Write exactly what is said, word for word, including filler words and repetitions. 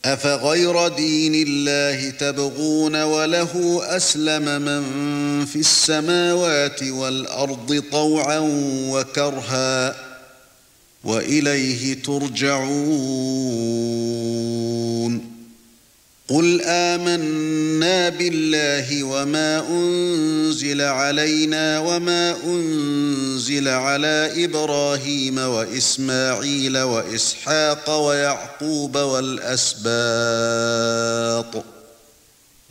أَفَغَيْرَ دِينِ اللَّهِ تَبْغُونَ وَلَهُ أَسْلَمَ مَن فِي السَّمَاوَاتِ وَالْأَرْضِ طَوْعًا وَكَرْهًا وَإِلَيْهِ تُرْجَعُونَ قُلْ آمَنَّا بِاللَّهِ وَمَا أُنْزِلَ عَلَيْنَا وَمَا أُنْزِلَ عَلَى إِبْرَاهِيمَ وَإِسْمَاعِيلَ وَإِسْحَاقَ وَيَعْقُوبَ وَالْأَسْبَاطِ